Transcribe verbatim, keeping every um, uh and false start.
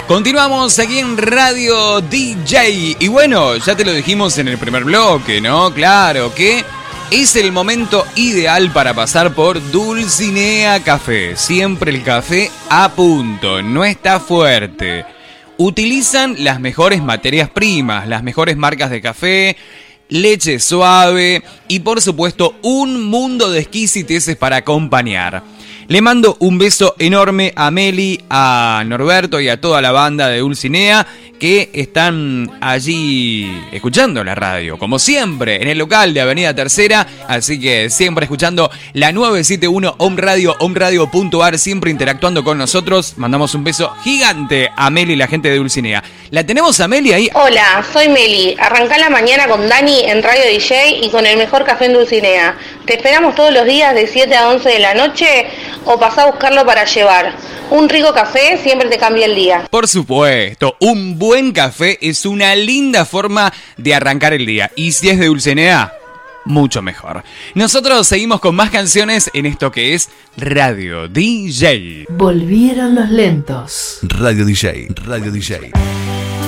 Continuamos aquí en Radio D J. Y bueno, ya te lo dijimos en el primer bloque, ¿no? Claro que es el momento ideal para pasar por Dulcinea Café. Siempre el café a punto, no está fuerte. Utilizan las mejores materias primas, las mejores marcas de café, leche suave y por supuesto un mundo de exquisiteces para acompañar. Le mando un beso enorme a Meli, a Norberto y a toda la banda de Dulcinea que están allí escuchando la radio, como siempre, en el local de Avenida Tercera. Así que siempre escuchando la nueve setenta y uno Om Radio, omradio punto ar, siempre interactuando con nosotros. Mandamos un beso gigante a Meli y la gente de Dulcinea. ¿La tenemos a Meli ahí? Hola, soy Meli. Arrancá la mañana con Dani en Radio D J y con el mejor café en Dulcinea. Te esperamos todos los días de siete a once de la noche o pasá a buscarlo para llevar. Un rico café siempre te cambia el día. Por supuesto, un buen café es una linda forma de arrancar el día. Y si es de Dulcinea, mucho mejor. Nosotros seguimos con más canciones en esto que es Radio D J. Volvieron los lentos. Radio D J, Radio D J.